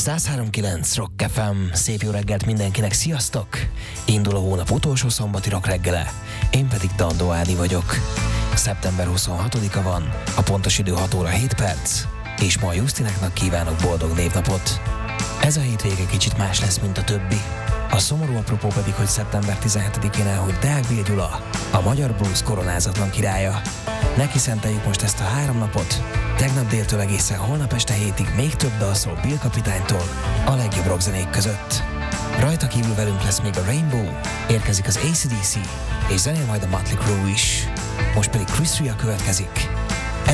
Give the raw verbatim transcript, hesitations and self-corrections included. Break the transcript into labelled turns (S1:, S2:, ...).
S1: száz három kilenc Rock ef em, szép jó reggelt mindenkinek, sziasztok! Indul a hónap utolsó szombati rock reggele, én pedig Dandó Ádi vagyok. szeptember huszonhatodika van, a pontos idő hat óra hét perc, és ma a Justináknak kívánok boldog névnapot. Ez a hétvége kicsit más lesz, mint a többi. A szomorú apropó pedig, hogy szeptember tizenhetedikén elhunyt Deák Bél Gyula, a magyar blues koronázatlan királya. Neki szenteljük most ezt a három napot. Tegnap déltől egészen holnap este hétig még több dal szól Bill kapitánytól a legjobb rockzenék között. Rajta kívül velünk lesz még a Rainbow, érkezik az á cé dé cé, és zenél majd a Mötley Crüe is. Most pedig Chris Rea következik.